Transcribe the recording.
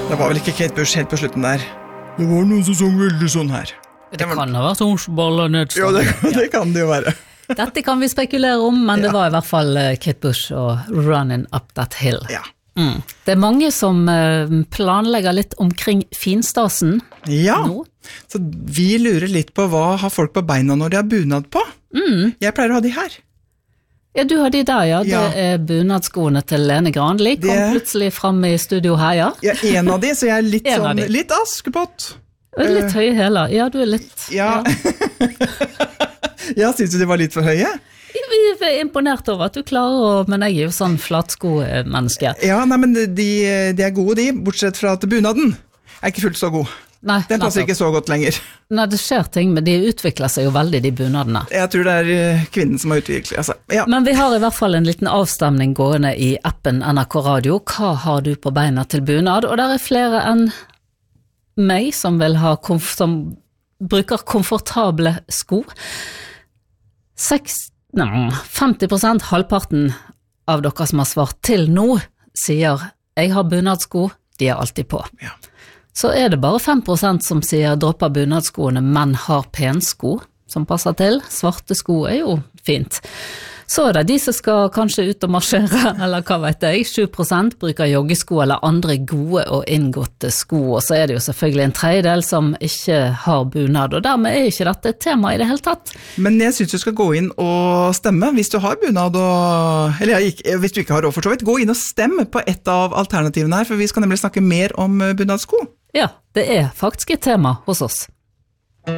Det var vel ikke Kate Bush helt på slutten der. Det var noen som sang veldig sånn her. Det kan ha vært Hornsballer nedstand. Ja, det kan det jo være. Dette kan vi spekulere om, men det var i hvert fall Kate Bush og Running Up That Hill. Ja. Det er mange som planlegger litt omkring finstasen nå. Så vi lurer litt på hva har folk på beina når de har bunad på. Jeg pleier å ha de her. Ja, du har de der, ja. Det er bunadskoene til Lene Granli. Kom plutselig frem i studio her, ja. Ja, en av de, så jeg er litt sånn, litt Askepott. Litt høye heller. Ja, du er litt... Ja, ja synes du de var litt for høye? Vi er imponert over at du klarer men jeg er jo sånn flatsko-menneske. Ja, nei, men de er gode de, bortsett fra at bunaden er ikke fullt så god. Nei, den passer ikke så godt lenger. Nei, det skjer ting, men de utvikler seg jo veldig, de bunadene. Jeg tror det er kvinnen som har utviklet, altså. Ja. Men vi har i hvert fall en liten avstemning gående i appen NRK Radio. Hva har du på beina til bunad? Og der er flere enn meg som vil ha som bruker komfortable sko. 50%, halvparten av dere som har svart til nå, sier jeg har bunadsko, de er alltid på. Ja. Så er det bare 5% som sier dropper bunadskoene, men har pensko som passer til. Svarte sko er jo fint. Så er det de som skal kanskje ut og marsjere, eller hva vet jeg. 7% bruker joggesko eller andre gode og inngåtte sko, og så er det jo selvfølgelig en tredjedel som ikke har bunad, og dermed er ikke dette et tema i det hele tatt. Men jeg synes du skal gå inn og stemme hvis du har bunad, eller hvis du ikke har råd for så vidt. Gå inn og stemme på et av alternativene her, for vi skal nemlig snakke mer om bunadsko. Ja, det er faktisk et tema hos oss.